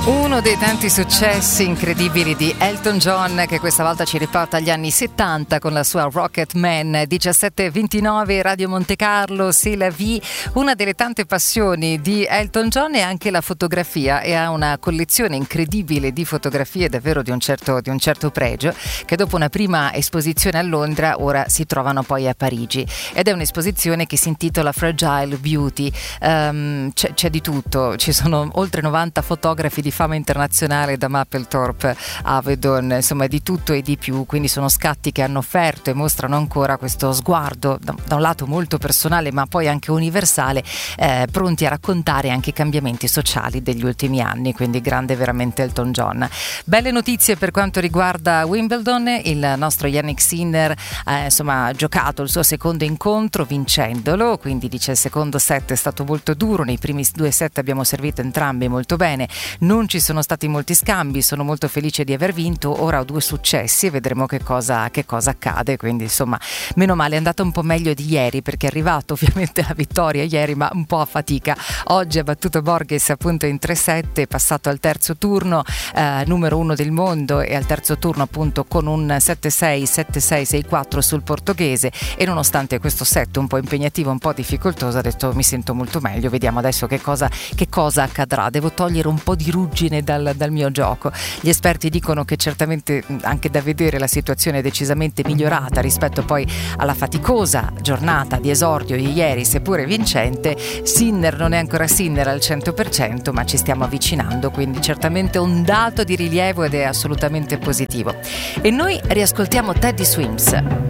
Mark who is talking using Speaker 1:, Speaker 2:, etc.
Speaker 1: Uno dei tanti successi incredibili di Elton John, che questa volta ci riporta agli anni 70 con la sua Rocket Man. 17:29 Radio Monte Carlo, C'est la vie. Una delle tante passioni di Elton John è anche la fotografia, e ha una collezione incredibile di fotografie davvero di un certo pregio, che dopo una prima esposizione a Londra ora si trovano poi a Parigi, ed è un'esposizione che si intitola Fragile Beauty. C'è di tutto, ci sono oltre 90 fotografi di fama internazionale, da Mapplethorpe a Avedon, insomma di tutto e di più, quindi sono scatti che hanno offerto e mostrano ancora questo sguardo da un lato molto personale ma poi anche universale, pronti a raccontare anche i cambiamenti sociali degli ultimi anni, quindi grande veramente Elton John. Belle notizie per quanto riguarda Wimbledon. Il nostro Jannik Sinner ha giocato il suo secondo incontro vincendolo, quindi dice il secondo set è stato molto duro, nei primi due set abbiamo servito entrambi molto bene, non ci sono stati molti scambi, sono molto felice di aver vinto, ora ho 2 successi e vedremo che cosa accade, quindi insomma meno male, è andata un po' meglio di ieri, perché è arrivato ovviamente la vittoria ieri ma un po' a fatica. Oggi ha battuto Borges appunto in 3-7, è passato al terzo turno, numero 1 del mondo, e al terzo turno appunto con un 7-6, 7-6, 6-4 sul portoghese, e nonostante questo set un po' impegnativo, un po' difficoltoso, ha detto mi sento molto meglio, vediamo adesso che cosa accadrà, devo togliere un po' di ruggine dal mio gioco. Gli esperti dicono che certamente anche da vedere la situazione è decisamente migliorata rispetto poi alla faticosa giornata di esordio di ieri, seppure vincente. Sinner non è ancora Sinner al 100%, ma ci stiamo avvicinando, quindi certamente un dato di rilievo ed è assolutamente positivo. E noi riascoltiamo Teddy Swims.